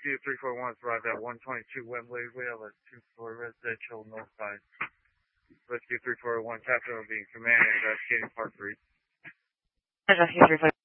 Rescue 341 has arrived at 122 Wembley. We have a two-floor residential north side. Rescue 341, Captain will be in command and investigating Park Street. Rescue 341.